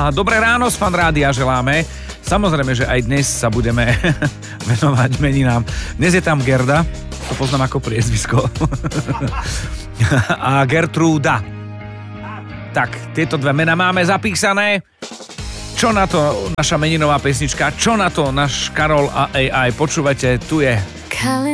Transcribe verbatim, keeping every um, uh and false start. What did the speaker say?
Dobré ráno z Fan Rádia želáme. Samozrejme, že aj dnes sa budeme venovať meninám. Dnes je tam Gerda, to poznám ako priezvisko. A Gertrúda. Tak, tieto dve mená máme zapísané. Čo na to naša meninová pesnička? Čo na to náš Karol a á í? Počúvajte, tu je.